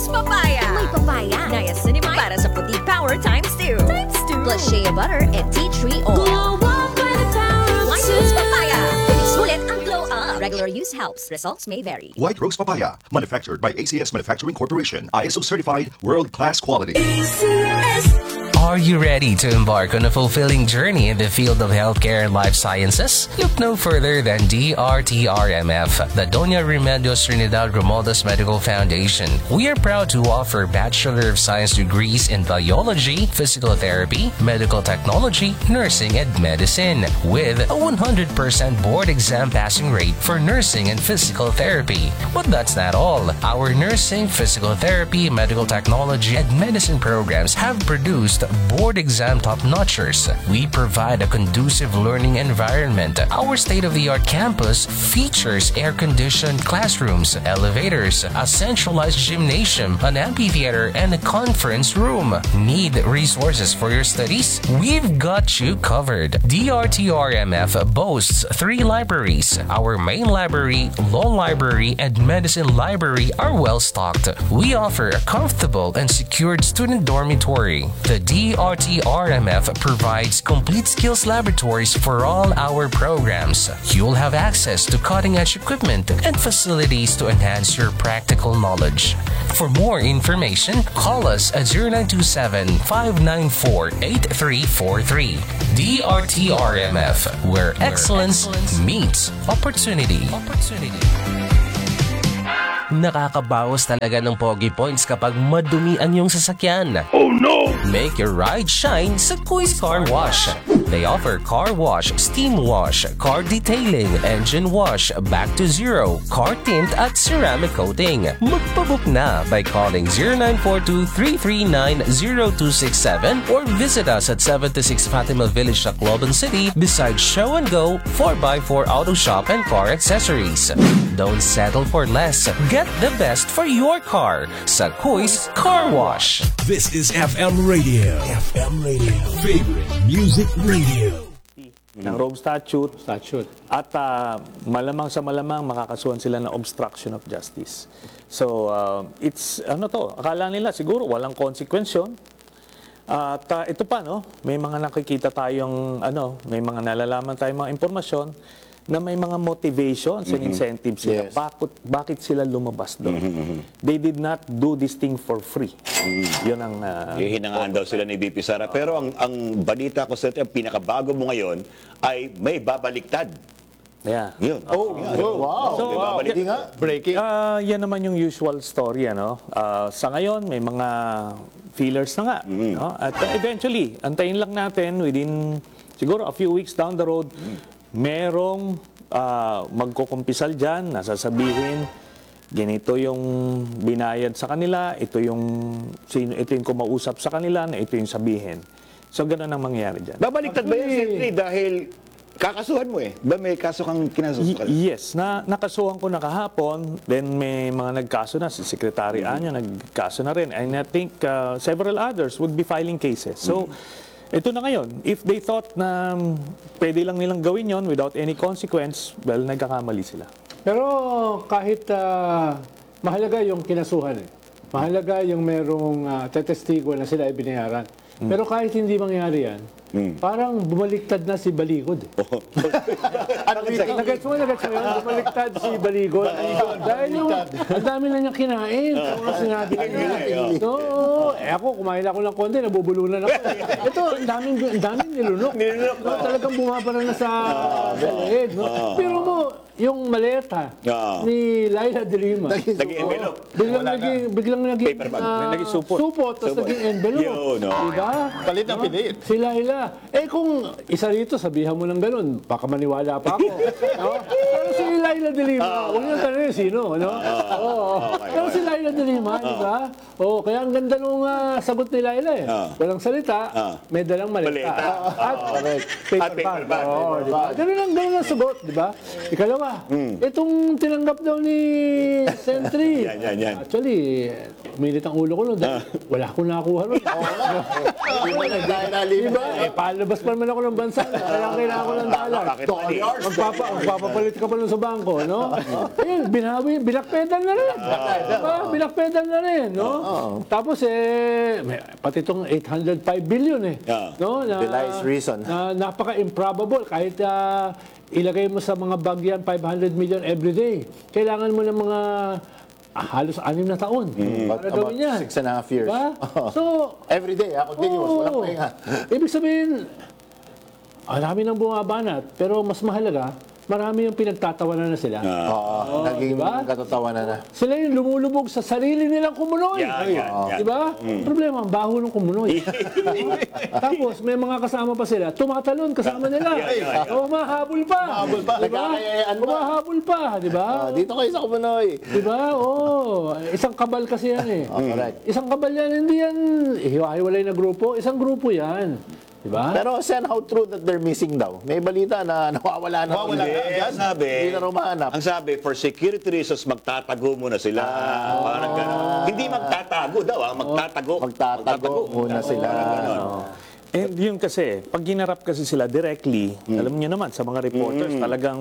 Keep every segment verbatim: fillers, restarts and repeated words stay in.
Rose Papaya. May papaya. Niacinamide para sa puti power times two. Times two. Plus shea butter and tea tree oil. Glow up by the power of White two. Rose Papaya. Sulit ang glow up. Regular use helps. Results may vary. White Rose Papaya, manufactured by A C S Manufacturing Corporation, I S O certified, world-class quality. Are you ready to embark on a fulfilling journey in the field of healthcare and life sciences? Look no further than D R T R M F, the Doña Remedios Trinidad Romualdez Medical Foundation. We are proud to offer Bachelor of Science degrees in Biology, Physical Therapy, Medical Technology, Nursing, and Medicine, with a one hundred percent board exam passing rate for nursing and physical therapy. But that's not all. Our nursing, physical therapy, medical technology, and medicine programs have produced board exam top-notchers. We provide a conducive learning environment. Our state-of-the-art campus features air-conditioned classrooms, elevators, a centralized gymnasium, an amphitheater, and a conference room. Need resources for your studies? We've got you covered. D R T R M F boasts three libraries. Our main library, law library, and medicine library are well-stocked. We offer a comfortable and secured student dormitory. The D R T R M F provides complete skills laboratories for all our programs. You'll have access to cutting-edge equipment and facilities to enhance your practical knowledge. For more information, call us at zero nine two seven, five nine four, eight three four three. D R T R M F, where excellence meets opportunity. Opportunity. Nakakabawas talaga ng pogi points kapag madumi ang iyong sasakyan. Oh no! Make your ride shine sa Kuis Car Wash. They offer car wash, steam wash, car detailing, engine wash, back to zero, car tint at ceramic coating. Magpabook na by calling zero nine four two, three three nine, zero two six seven or visit us at seventy-six Fatima Village, Tacloban City beside Show and Go four by four Auto Shop and Car Accessories. Don't settle for less. Get the best for your car sa Kuis Car Wash. This is F M Radio. F M Radio. Favorite Music Radio. Ng Rome Statute. Statute. At uh, malamang sa malamang makakasuhan sila ng obstruction of justice. So, uh, it's, ano to, akala nila siguro walang consequence yun. At uh, ito pa, no, may mga nakikita tayong, ano, may mga nalalaman tayong mga impormasyon na may mga motivations and incentives sila. Yes. Bakit, bakit sila lumabas doon? Mm-hmm. They did not do this thing for free. Mm-hmm. Yun ang... Uh, Hihinangaan daw sila ni B P Sara. Pero ang, ang balita ko sa ang pinakabago mo ngayon ay may babaliktad. yeah. Yun. Oh, Yan. oh, wow. So, may babalik- Hindi nga, breaking. Uh, yan naman yung usual story, ano. Uh, sa ngayon, may mga feelers na nga. Mm-hmm. No? At uh, eventually, antayin lang natin within siguro a few weeks down the road, merong uh, magkukumpisal dyan, nasasabihin, ganito yung binayad sa kanila, ito yung, sino, ito yung kumausap sa kanila, na ito yung sabihin. So, ganun ang mangyayari dyan. Babaliktad ba yan, Sentry? Dahil kakasuhan mo eh. Ba may kaso kang kinasuhan? Y- yes, na nakasuhan ko na kahapon, then may mga nagkaso na, si Secretary Mm-hmm. Anya nagkaso na rin, and I think uh, several others would be filing cases. So, Mm-hmm. ito na ngayon, if they thought na um, pwede lang nilang gawin yon without any consequence, well, nagkakamali sila. Pero kahit uh, mahalaga yung kinasuhan eh. Mahalaga yung merong uh, tetestigo na sila ay binayaran. Mm. Pero kahit hindi mangyari yan, mm. parang bumaliktad na si Baligod. Eh. Oh. Nagets mo, nagets mo yun? Bumaliktad si Baligod. Dahil yung, ang dami na niyang kinain. Kung ano sinabi niya. So, eh ako, kumain ako ng konti, nabubulunan ako. Ito, ang daming, ang daming nilunok. No, talagang bumabara na sa leeg. No? Pero mo, yung maleta Ah. ni Laila de Lima. Naging envelope. Biglang naging, biglang naging, Paper bag. ah, Naging supot. supot, tapos Supot. naging envelope. Yun, no. Diba? Palit ang pilit. Si Laila. Eh kung isa rito, sabihan mo ng ganun, baka maniwala pa ako. No? Pero si Laila de Lima, huwag niyo tanongin sino, no? Oo. okay, Pero si Laila de Lima, di ba? Oh, kaya ang ganda nung ah, sagot ni Laila eh. Ah. Walang salita, Ah. may dalang maleta. Maleta. At paper At paper bag. bag. Oo, di ba? Ganun ang ganun ang sagot, di ba? Ikalawa, itong tinanggap daw ni Sentry. Yan, yan, yan. Actually, uminit ang ulo ko nun. dahil Wala akong nakuha nun. Hindi mo nagdahil Diba? Eh, palabas pa naman ako ng bansa. Kailangan kailangan ko ng dollar. Bakit mali? Magpapa, magpapapalit ka pa nun sa bangko, no? Ayun, binawi, binakpedal na rin. Diba? Binakpedal na rin, no? Tapos eh, may, pati itong eight hundred five billion eh. Yeah. No? Na, Belies reason. Na, napaka-improbable. Kahit ah, ilagay mo sa mga bag yan, five hundred million every day. Kailangan mo ng mga ah, halos anim na taon para About- gawin yan. about six and a half years. Diba? So, Every day, ah, continuous. Oo. Walang pahinga. Ibig sabihin, ang dami nang bumabanat, pero mas mahalaga, marami yung pinagtatawanan na sila. Oo, naging diba? katatawanan na. Sila yung lumulubog sa sarili nilang kumunoy. Yan, yan, yan. Diba? Ang problema, ang baho ng kumunoy. Tapos, may mga kasama pa sila, tumatalon kasama nila. O, mahabol pa. Mahabol pa. Diba? Nagkakayayaan pa. Mahabol pa, diba? Ah, dito kayo sa Kumunoy. Diba? Oo. Isang kabal kasi yan eh. Oh, correct. Isang kabal yan, hindi yan hiwa-hiwalay na grupo. Isang grupo yan. Diba? Pero Sen, how true that they're missing daw? May balita na nawawala na. Nawawala na. Hindi. Ang sabi, Hindi na rumahanap. ang sabi, for security reasons, magtatago muna sila. Parang gano'n. Hindi magtatago daw, ah. magtatago. Magtatago muna sila. Parang gano'n. And yun kasi, pag ginarap kasi sila directly, alam niyo naman, sa mga reporters, talagang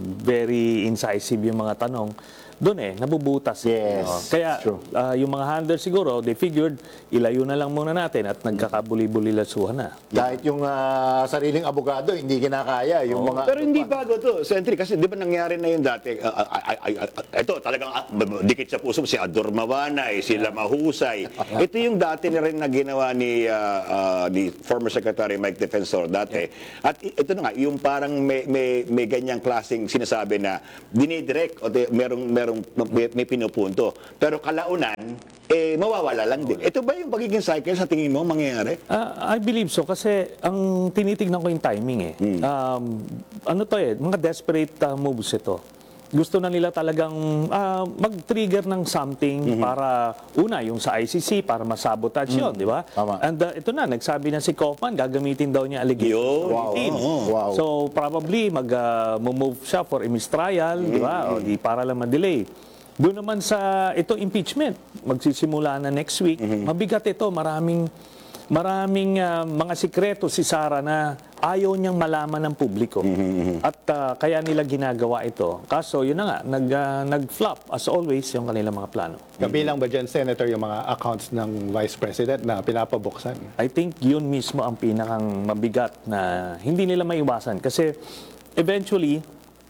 very incisive yung mga tanong. Doon eh, nabubutas. Yes, Oo. Kaya true. ah, yung mga handlers siguro, they figured, ilayo na lang muna natin at nagkakabuli-bulilasuhan na. Kahit yung ah, sariling abogado, hindi kinakaya. Yung mga, Pero hindi bago to, Sentry, kasi di ba nangyari na yun dati? Uh, ay, ay, ay, ito, talagang uh, dikit sa puso, si Ador Mawanay, sila Mahusay. Ito yung dati na rin na ginawa ni, uh, uh, ni former Secretary Mike Defensor dati. At i- ito na nga, yung parang may, may, may ganyang klaseng sinasabi na dinidirect o di, merong, merong may, may pinupunto. Pero kalaunan, eh, mawawala lang din. Ito ba yung pagiging cycle sa tingin mo mangyayari? Ah, I believe so kasi ang tinitignan ko yung timing eh. Um, ano to eh, mga desperate uh, moves ito. Gusto na nila talagang ah, mag-trigger ng something para, una, yung sa I C C, para masabotage yun, di ba? Tama. And uh, ito na, nagsabi na si Kaufman, gagamitin daw niya allegations. Yun. Wow. eighteen. Wow. So, probably, mag-move siya for a mistrial, di ba? O di para lang ma-delay. Doon naman sa ito impeachment, magsisimula na next week. Mabigat ito, maraming maraming ah, mga sikreto si Sara na ayaw niyang malaman ng publiko. At ah, kaya nila ginagawa ito. Kaso, yun na nga, nag, ah, nag-flop as always yung kanilang mga plano. Kabilang ba dyan, Senator, yung mga accounts ng Vice President na pinapabuksan? I think yun mismo ang pinakang mabigat na hindi nila maiwasan. Kasi eventually,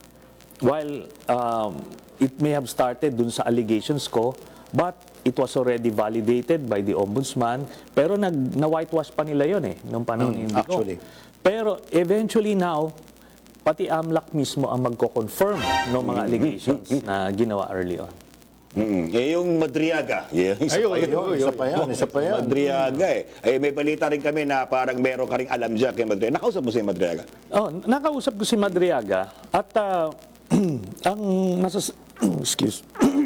while um, it may have started dun sa allegations ko, but it was already validated by the ombudsman, pero nag, na-whitewash pa nila yun eh, nung panahon ni Indigo. actually. Pero eventually now, pati AMLAC mismo ang magko-confirm ng mga allegations na ginawa early on. Mm. Eh, yung Madriaga. Yeah, isa pa yun. Ayun, isa pa yan, isa pa yan. Madriaga eh. Eh, may balita rin kami na parang meron ka ring alam dyan kay Madriaga. Nakausap mo si Madriaga? Oh, nakausap ko si Madriaga at ah, ang masas excuse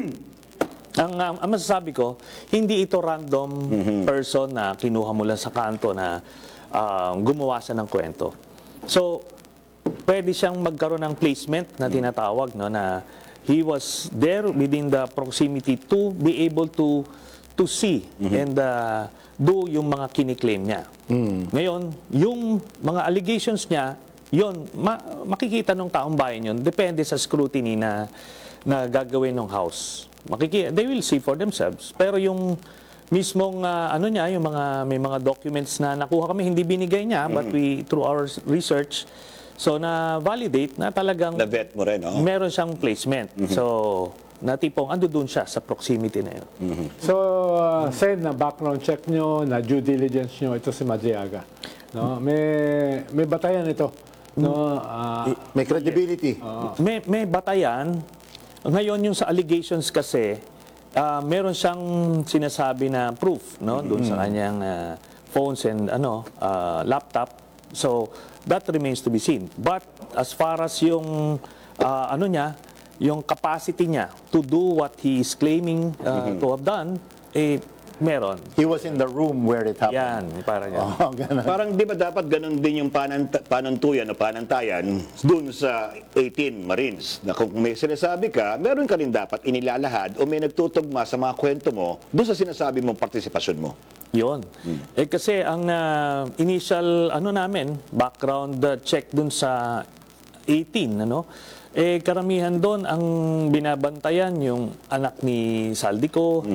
ang, ah, ang masasabi ko, hindi ito random person na kinuha mo lang sa kanto na ah, gumawa siya ng kwento. So, pwede siyang magkaroon ng placement na tinatawag, no, na he was there within the proximity to be able to to see and uh, do yung mga kiniklaim niya. Ngayon, yung mga allegations niya, yun, ma- makikita ng taong bayan yun, depende sa scrutiny na, na gagawin ng House. Makiki they will see for themselves. Pero yung mismong ah, ano niya, yung mga may mga documents na nakuha kami, hindi binigay niya, but we through our research, so na validate na talagang Na-vet mo rin, oh. meron siyang placement. So, natipong ando doon siya sa proximity na yun. So, uh, Sen, na background check nyo, na due diligence nyo, ito si Madriaga. No? May, may batayan ito. No? Ah, May credibility. May, may batayan. Ngayon, yung sa allegations kasi, ah, meron siyang sinasabi na proof, no, doon sa kanyang ah, phones and ano, ah, laptop. So, that remains to be seen. But as far as yung ah, ano niya, yung capacity niya to do what he is claiming ah, to have done, eh, meron. He was in the room where it happened. Yan, parang yan. Oh, ganun. Parang di ba dapat ganun din yung pananta, panantuyan o panantayan dun sa eighteen Marines na kung may sinasabi ka, meron ka rin dapat inilalahad o may nagtutugma sa mga kwento mo dun sa sinasabi mong partisipasyon mo. Yun. Eh kasi ang ah, initial ano namin, background uh, check dun sa eighteen, ano? Eh karamihan doon ang binabantayan yung anak ni Saldico.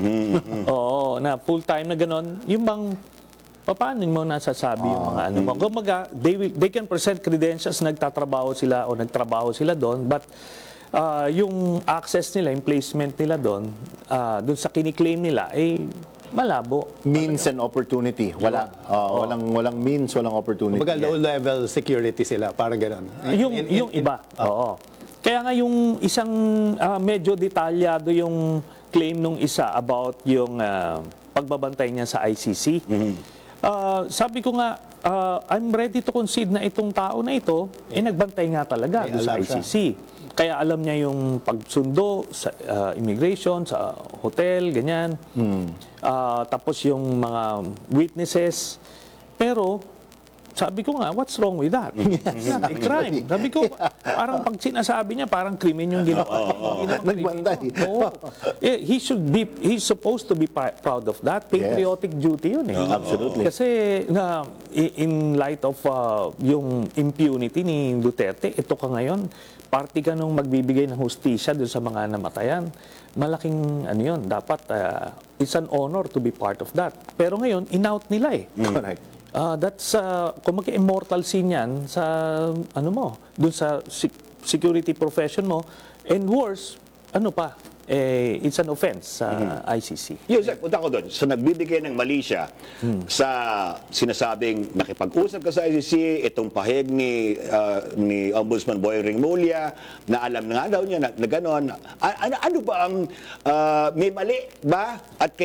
Oo, na full-time na ganon. Yung bang paano mo nasasabi yung mga ano mo? Kumaga, they, will- they can present credentials, nagtatrabaho sila o nagtrabaho sila doon, but ah, yung access nila, yung placement nila doon, ah, doon sa kiniklaim nila, eh malabo. Means and opportunity. Wala. Oh, walang walang means, walang opportunity. Kumbaga low-level security sila, parang gano'n. Yung, yung iba. Oo. Kaya nga yung isang ah, medyo detalyado yung claim nung isa about yung ah, pagbabantay niya sa I C C. Ah, sabi ko nga, ah, I'm ready to concede na itong tao na ito, eh nagbantay nga talaga doon sa alam I C C. Kaya alam niya yung pagsundo sa ah, immigration, sa hotel, ganyan. Ah, tapos yung mga witnesses. Pero, sabi ko nga, what's wrong with that? It's not a crime. Sabi ko, parang pag sinasabi niya, parang krimen yung ginawa. Yung ginawa, Nagbantay. krimen. Oo. Eh, he should be, he's supposed to be pa- proud of that. Patriotic duty yun eh. Absolutely. Kasi na, i- in light of uh, yung impunity ni Duterte, ito ka ngayon, party ka nung magbibigay ng hustisya dun sa mga namatayan. Malaking ano yun, dapat uh, it's an honor to be part of that. Pero ngayon, in-out nila eh. Correct. Ah, that's uh, kung mag-immortal scene yan sa ano mo, dun sa sec- security profession mo, and worse, ano pa, eh, it's an offense sa I C C. Yun, sir, punta ko doon. Sa nagbibigay ng mali siya sa sinasabing nakipag-usap ka sa I C C, itong pahig ni, ah, ni Ombudsman Boy Ringmulia, na alam na nga daw niya na, na gano'n. A- ano, ano ba ang ah, may mali ba? At